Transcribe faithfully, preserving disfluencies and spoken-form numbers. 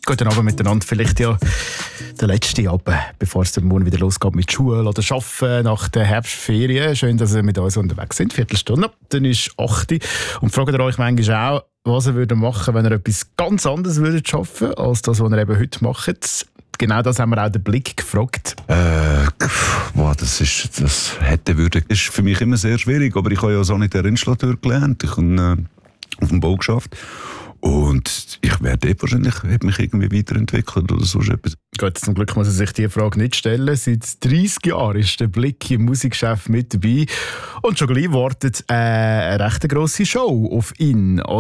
Guten Abend miteinander. Vielleicht ja der letzte Abend, bevor es dann morgen wieder losgeht mit Schule oder Arbeiten nach der Herbstferien. Schön, dass ihr mit uns unterwegs sind. Viertelstunde. Dann ist acht Uhr. Und fragt ihr euch manchmal auch, was ihr würdet machen, wenn ihr etwas ganz anderes würdet schaffen als das, was ihr eben heute macht. Genau das haben wir auch den Blick gefragt. Äh, boah, das ist, das hätte würde, ist für mich immer sehr schwierig, aber ich habe ja Sanitärinstallateur gelernt, ich habe äh, auf dem Bau geschafft und ich werde wahrscheinlich hab mich irgendwie weiterentwickelt oder so etwas. Gut, zum Glück muss er sich diese Frage nicht stellen. Seit dreißig Jahren ist der Blick im Musikgeschäft mit dabei und schon gleich wartet äh, eine recht grosse Show auf ihn.